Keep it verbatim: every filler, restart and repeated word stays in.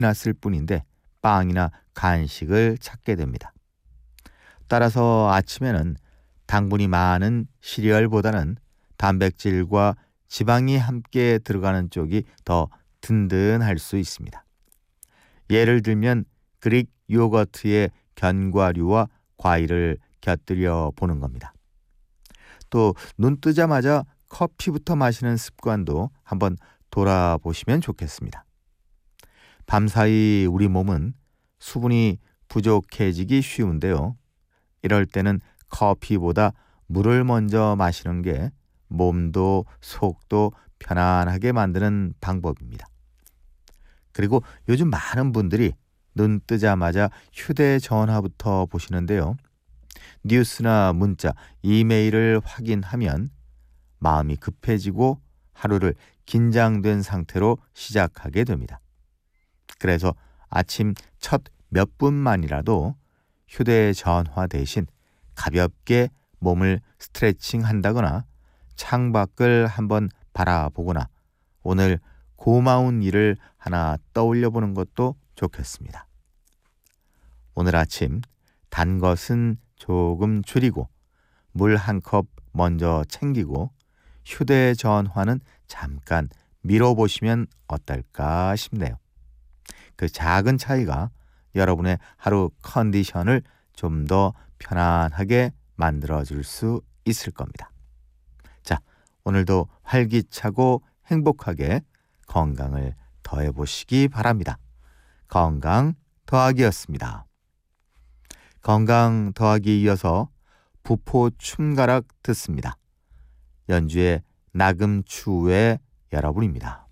났을 뿐인데 빵이나 간식을 찾게 됩니다. 따라서 아침에는 당분이 많은 시리얼보다는 단백질과 지방이 함께 들어가는 쪽이 더 든든할 수 있습니다. 예를 들면 그릭 요거트에 견과류와 과일을 곁들여 보는 겁니다. 또 눈 뜨자마자 커피부터 마시는 습관도 한번 돌아보시면 좋겠습니다. 밤사이 우리 몸은 수분이 부족해지기 쉬운데요. 이럴 때는 커피보다 물을 먼저 마시는 게 몸도 속도 편안하게 만드는 방법입니다. 그리고 요즘 많은 분들이 눈 뜨자마자 휴대전화부터 보시는데요. 뉴스나 문자, 이메일을 확인하면 마음이 급해지고 하루를 긴장된 상태로 시작하게 됩니다. 그래서 아침 첫 몇 분만이라도 휴대전화 대신 가볍게 몸을 스트레칭 한다거나 창밖을 한번 바라보거나 오늘 고마운 일을 하나 떠올려 보는 것도 좋겠습니다. 오늘 아침 단 것은 조금 줄이고 물 한 컵 먼저 챙기고 휴대전화는 잠깐 미뤄보시면 어떨까 싶네요. 그 작은 차이가 여러분의 하루 컨디션을 좀 더 편안하게 만들어줄 수 있을 겁니다. 자, 오늘도 활기차고 행복하게 건강을 더해보시기 바랍니다. 건강 더하기였습니다. 건강 더하기 이어서 부포 춤가락 듣습니다. 연주의 나금추의 여러분입니다.